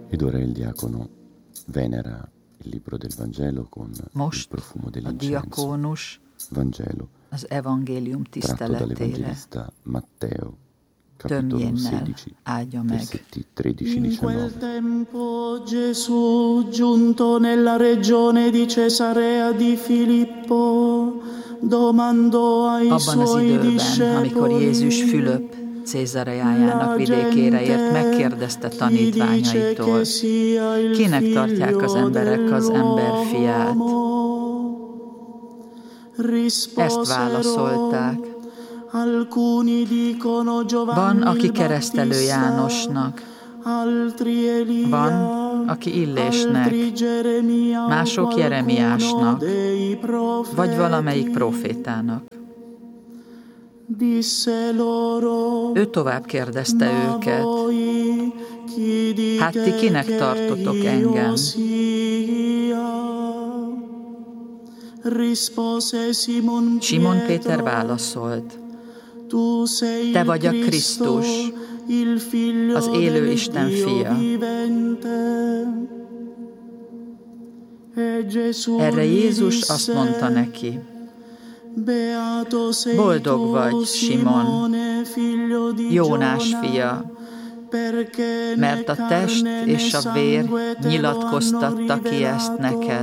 Ed ora il diacono venera il libro del Vangelo con il profumo A dell'incenso. diakónus Vangelo az evangélium tratto tiszteletére dall'Evangelista Matteo, capitolo tömjénnel 16, áldja meg. versetti In quel 13-19. tempo Gesù, giunto nella regione di Cesarea di Filippo, domandò ai Abban az suoi időben, amikor Jézus discepoli: Fülöp Cézareájának vidékére ért, megkérdezte tanítványaitól, kinek tartják az emberek az emberfiát? Ezt válaszolták. Van, aki keresztelő Jánosnak, van, aki Illésnek, mások Jeremiásnak, vagy valamelyik profétának. Ő tovább kérdezte őket: hát ti kinek tartotok engem? Simon Péter válaszolt: te vagy a Krisztus, az élő Isten fia. Erre Jézus azt mondta neki: boldog vagy, Simon, Jónás fia, mert a test és a vér nyilatkoztatta ki ezt neked,